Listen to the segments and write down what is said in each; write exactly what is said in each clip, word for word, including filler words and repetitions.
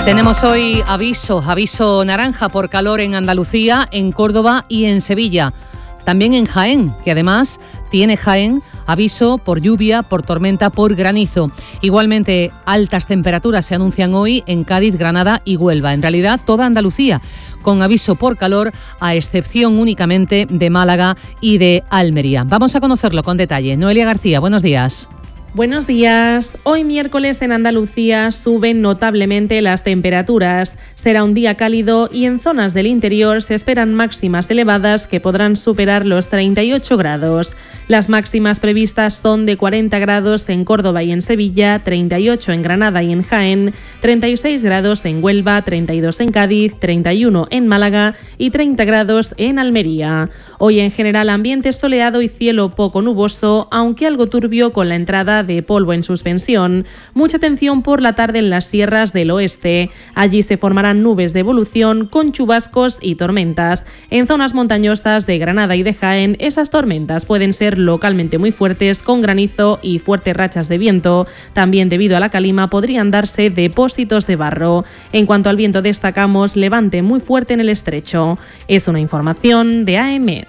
Tenemos hoy aviso, aviso naranja por calor en Andalucía, en Córdoba y en Sevilla. También en Jaén, que además tiene Jaén aviso por lluvia, por tormenta, por granizo. Igualmente, altas temperaturas se anuncian hoy en Cádiz, Granada y Huelva. En realidad, toda Andalucía con aviso por calor, a excepción únicamente de Málaga y de Almería. Vamos a conocerlo con detalle. Noelia García, buenos días. Buenos días. Hoy miércoles en Andalucía suben notablemente las temperaturas. Será un día cálido y en zonas del interior se esperan máximas elevadas que podrán superar los treinta y ocho grados. Las máximas previstas son de cuarenta grados en Córdoba y en Sevilla, treinta y ocho en Granada y en Jaén, treinta y seis grados en Huelva, treinta y dos en Cádiz, treinta y uno en Málaga y treinta grados en Almería. Hoy en general ambiente soleado y cielo poco nuboso, aunque algo turbio con la entrada de polvo en suspensión. Mucha atención por la tarde en las sierras del oeste. Allí se formarán nubes de evolución con chubascos y tormentas. En zonas montañosas de Granada y de Jaén, esas tormentas pueden ser localmente muy fuertes con granizo y fuertes rachas de viento. También debido a la calima podrían darse depósitos de barro. En cuanto al viento destacamos levante muy fuerte en el estrecho. Es una información de A E M E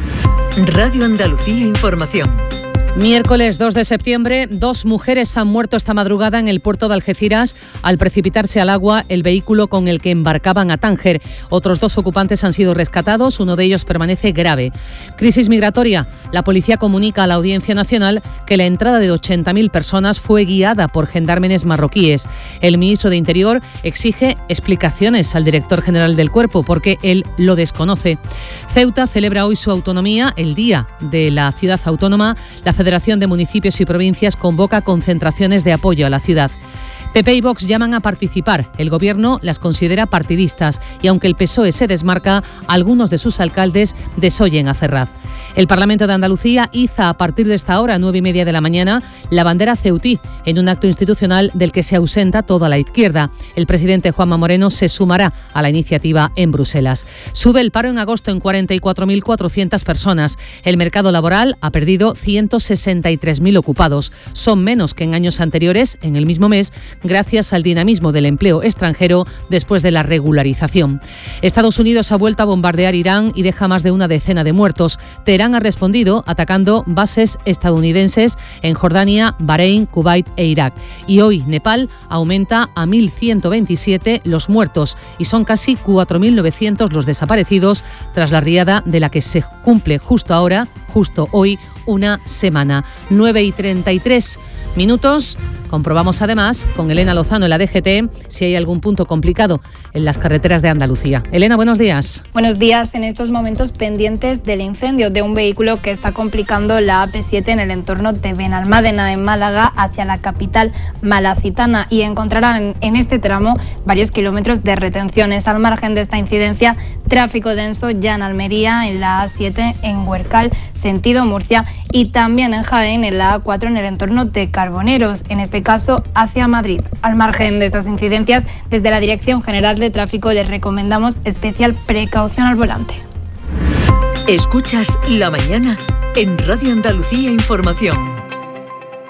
T. Radio Andalucía Información. Miércoles dos de septiembre, dos mujeres han muerto esta madrugada en el puerto de Algeciras al precipitarse al agua el vehículo con el que embarcaban a Tánger. Otros dos ocupantes han sido rescatados, uno de ellos permanece grave. Crisis migratoria. La policía comunica a la Audiencia Nacional que la entrada de ochenta mil personas fue guiada por gendarmes marroquíes. El ministro de Interior exige explicaciones al director general del Cuerpo porque él lo desconoce. Ceuta celebra hoy su autonomía, el Día de la Ciudad Autónoma. La Federación de Municipios y Provincias convoca concentraciones de apoyo a la ciudad. P P y Vox llaman a participar. El Gobierno las considera partidistas y aunque el P S O E se desmarca, algunos de sus alcaldes desoyen a Ferraz. El Parlamento de Andalucía iza a partir de esta hora, nueve y media de la mañana, la bandera ceutí en un acto institucional del que se ausenta toda la izquierda. El presidente Juanma Moreno se sumará a la iniciativa en Bruselas. Sube el paro en agosto en cuarenta y cuatro mil cuatrocientas personas. El mercado laboral ha perdido ciento sesenta y tres mil ocupados. Son menos que en años anteriores, en el mismo mes, gracias al dinamismo del empleo extranjero después de la regularización. Estados Unidos ha vuelto a bombardear Irán y deja más de una decena de muertos. Teherán ha respondido atacando bases estadounidenses en Jordania, Bahrein, Kuwait e Irak. Y hoy Nepal aumenta a mil ciento veintisiete los muertos y son casi cuatro mil novecientos los desaparecidos tras la riada de la que se cumple justo ahora, justo hoy, una semana. nueve y treinta y tres minutos. Comprobamos además con Elena Lozano en la D G T si hay algún punto complicado en las carreteras de Andalucía. Elena, buenos días. Buenos días. En estos momentos pendientes del incendio de un vehículo que está complicando la A P siete en el entorno de Benalmádena, en Málaga, hacia la capital malacitana, y encontrarán en este tramo varios kilómetros de retenciones. Al margen de esta incidencia, tráfico denso ya en Almería, en la A siete, en Huercal, sentido Murcia, y también en Jaén, en la A cuatro, en el entorno de Carboneros, en este caso hacia Madrid. Al margen de estas incidencias, desde la Dirección General de Tráfico les recomendamos especial precaución al volante. Escuchas La Mañana en Radio Andalucía Información.